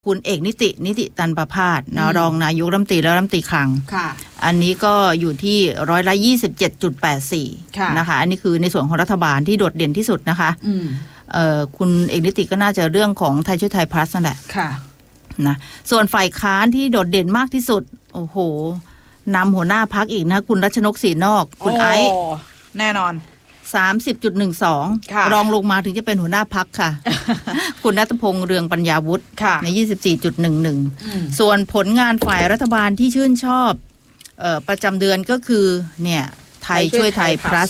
คุณเอกนิติตันประภาสนะรองนายกรัฐมนตรีและรัฐมนตรีคลังอันนี้ก็อยู่ที่27.84%นะคะอันนี้คือในส่วนของรัฐบาลที่โดดเด่นที่สุดนะคะคุณเอกนิติก็น่าจะเรื่องของไทยช่วยไทย plus นั่นแหละนะส่วนฝ่ายค้านที่โดดเด่นมากที่สุดโอ้โหนำหัวหน้าพรรคอีกนะคุณรัชนกศรีนอกคุณไอซ์แน่นอน 30.12 รองลงมาถึงจะเป็นหัวหน้าพรรคค่ะ คุณณัฐพงษ์เรืองปัญญาวุฒิใน 24.11 ส่วนผลงานฝ่ายรัฐบาลที่ชื่นชอบประจำเดือนก็คือเนี่ยไทยช่วยไทย plus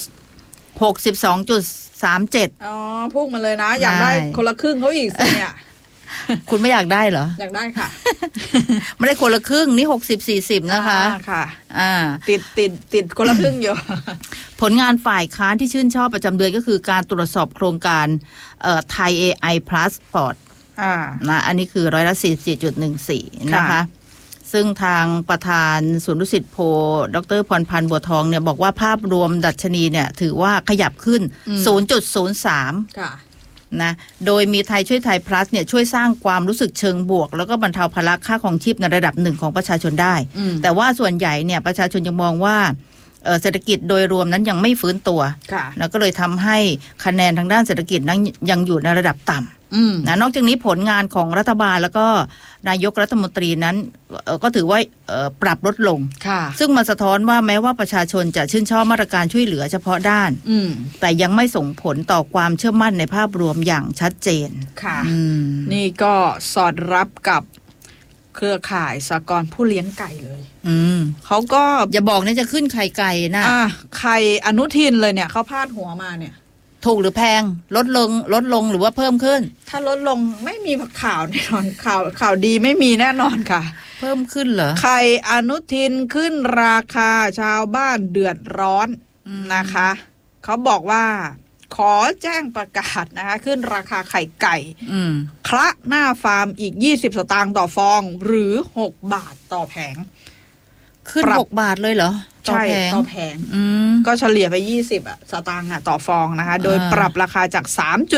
62.37 อ๋อพุ่งมาเลยนะอยากได้คนละครึ่งเขาอีกสิเนี่ยคุณไม่อยากได้เหรออยากได้ค่ะไม่ได้คนละครึ่งนี่60-40นะคะค่ะติดคนละครึ่งอยู่ผลงานฝ่ายค้านที่ชื่นชอบประจำเดือนก็คือการตรวจสอบโครงการไทย AI Passport นะอันนี้คือ44.14 นะคะซึ่งทางประธานศูนย์ดุสิตโพดรพรพันธ์บัวทองเนี่ยบอกว่าภาพรวมดัชนีเนี่ยถือว่าขยับขึ้น 0.03 ค่ะนะโดยมีไทยช่วยไทย plus เนี่ยช่วยสร้างความรู้สึกเชิงบวกแล้วก็บรรเทาภาระค่าครองชีพในระดับหนึ่งของประชาชนได้แต่ว่าส่วนใหญ่เนี่ยประชาชนยังมองว่าเศรษฐกิจโดยรวมนั้นยังไม่ฟื้นตัวแล้วก็เลยทำให้คะแนนทางด้านเศรษฐกิจนั้นยังอยู่ในระดับต่ำนะนอกจากนี้ผลงานของรัฐบาลแล้วก็นายกรัฐมนตรีนั้นก็ถือว่าปรับลดลงซึ่งมันสะท้อนว่าแม้ว่าประชาชนจะชื่นชอบมาตรการช่วยเหลือเฉพาะด้านแต่ยังไม่ส่งผลต่อความเชื่อมั่นในภาพรวมอย่างชัดเจนค่ะนี่ก็สอดรับกับเครือข่ายสหกรณ์ผู้เลี้ยงไก่เลยเขาก็อย่าบอกนะจะขึ้นไข่ไก่นะไข่อนุทินเลยเนี่ยเขาพาดหัวมาเนี่ยถูกหรือแพงลดลงหรือว่าเพิ่มขึ้นถ้าลดลงไม่มีข่าวแน่นอนข่าวดีไม่มีแน่นอนค่ะเพิ่มขึ้นเหรอไข่อนุทินขึ้นราคาชาวบ้านเดือดร้อนนะคะเขาบอกว่าขอแจ้งประกาศนะคะขึ้นราคาไข่ไก่คละหน้าฟาร์มอีก20 สตางค์ต่อฟองหรือ6 บาทต่อแผงขึ้น6 บาทเลยเหรอใช่ต่อแผงก็เฉลี่ยไป20 สตางค์ต่อฟองนะคะโดยปรับราคาจาก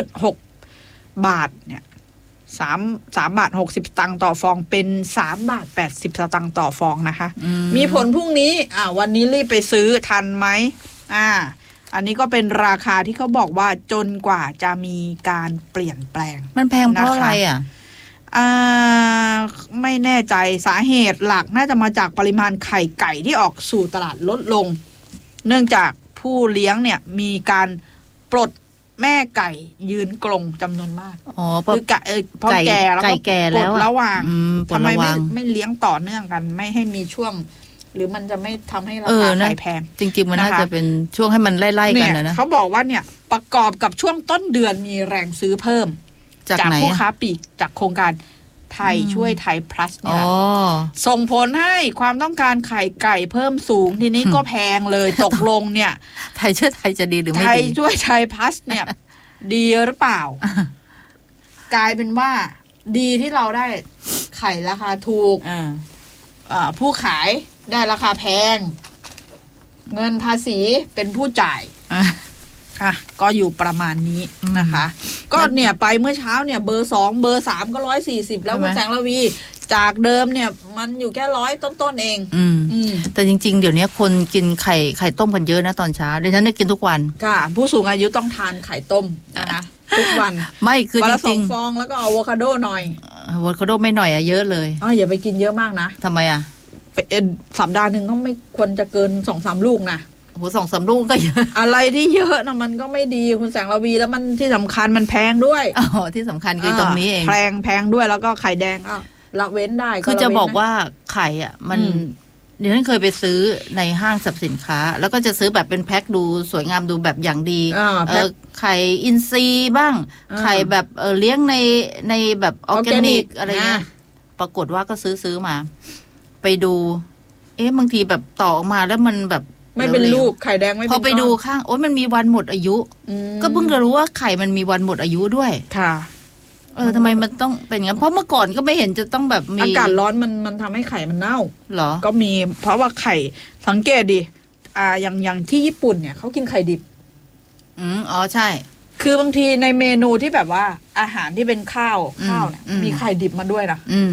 3.6 บาทเนี่ย3 บาท 60 สตางค์ต่อฟองเป็น3 บาท 80 สตางค์ต่อฟองนะคะมีผลพรุ่งนี้วันนี้รีบไปซื้อทันไหมอันนี้ก็เป็นราคาที่เขาบอกว่าจนกว่าจะมีการเปลี่ยนแปลงมันแพงเพราะอะไรไม่แน่ใจสาเหตุหลักน่าจะมาจากปริมาณไข่ไก่ที่ออกสู่ตลาดลดลงเนื่องจากผู้เลี้ยงเนี่ยมีการปลดแม่ไก่ยืนกรงจำนวนมากคือพอแก่แล้วก็ปลดระหว่างทำไมไม่เลี้ยงต่อเนื่องกันไม่ให้มีช่วงหรือมันจะไม่ทำให้ราคาไก่แพงจริงๆมันน่าจะเป็นช่วงให้มันไล่ๆกันนะเขาบอกว่าเนี่ยประกอบกับช่วงต้นเดือนมีแรงซื้อเพิ่มจากผู้ค้าปลีกจากโครงการไทยช่วยไทย plus เนี่ยส่งผลให้ความต้องการไข่ไก่เพิ่มสูงทีนี้ก็แพงเลยตกลงเนี่ยไทยช่วยไทยจะดีหรือไม่ดีไทยช่วยไทย plus เนี่ยดีหรือเปล่ากลายเป็นว่าดีที่เราได้ไข่ราคาถูกผู้ขายได้ราคาแพงเงินภาษีเป็นผู้จ่ายก็อยู่ประมาณนี้นะคะก็เนี่ยไปเมื่อเช้าเนี่ยเบอร์2เบอร์3ก็140แล้วคุณแสงระวีจากเดิมเนี่ยมันอยู่แค่100ต้นๆเองแต่จริงๆเดี๋ยวนี้คนกินไข่ต้มกันเยอะนะตอนเช้าดิฉันได้กินทุกวันค่ะผู้สูงอายุต้องทานไข่ต้มนะคะทุกวันไม่คือจริงๆ2 ฟองแล้วก็อะโวคาโดหน่อยอะโวคาโดไม่หน่อยเยอะเลยอย่าไปกินเยอะมากนะทำไมสัปดาห์นึงก็ไม่ควรจะเกิน 2-3 ลูกนะโห 2-3 ลูกก็เยอะอะไรที่เยอะนะมันก็ไม่ดีคุณแสงระวีแล้วมันที่สำคัญมันแพงด้วยที่สำคัญคือตรงนี้เองแพงด้วยแล้วก็ไข่แดงละเว้นได้คือจะบอกว่าไข่มันเดี๋ยวฉันเคยไปซื้อในห้างสรรพสินค้าแล้วก็จะซื้อแบบเป็นแพ็คดูสวยงามดูแบบอย่างดีไข่อินทรีย์บ้างไข่แบบเลี้ยงในแบบออร์แกนิกอะไรเงี้ยปรากฏว่าก็ซื้อมาไปดูบางทีแบบต่อออกมาแล้วมันแบบไม่เป็นลูกไข่แดงไม่เป็นพอไปดูข้างมันมีวันหมดอายุก็เพิ่งจะรู้ว่าไข่มันมีวันหมดอายุด้วยค่ะทำไมมันต้องเป็นอย่างนั้นเพราะเมื่อก่อนก็ไม่เห็นจะต้องแบบมีอากาศร้อนมันทำให้ไข่มันเน่าเหรอก็มีเพราะว่าไข่สังเกตดิอย่างที่ญี่ปุ่นเนี่ยเขากินไข่ดิบใช่คือบางทีในเมนูที่แบบว่าอาหารที่เป็นข้าวเนี่ยมีไข่ดิบมาด้วยนะ